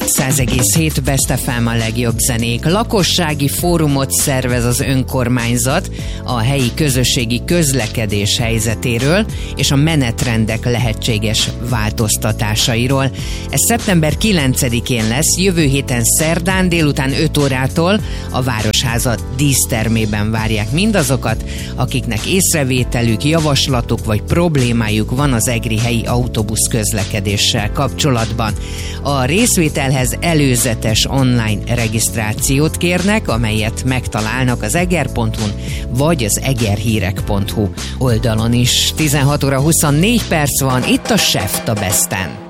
100,7 Best FM a legjobb zenék. Lakossági fórumot szervez az önkormányzat a helyi közösségi közlekedés helyzetéről és a menetrendek lehetséges változtatásairól. Ez szeptember 9-én lesz, jövő héten szerdán délután 5 órától a Városháza dísztermében várják mindazokat, akiknek észrevételük, javaslatuk vagy problémájuk van az egri helyi autóbusz közlekedéssel kapcsolatban. A részvételhez előzetes online regisztrációt kérnek, amelyet megtalálnak az eger.hu-n vagy az egerhírek.hu oldalon is. 16 óra 24 perc van, itt a Seft a Besten.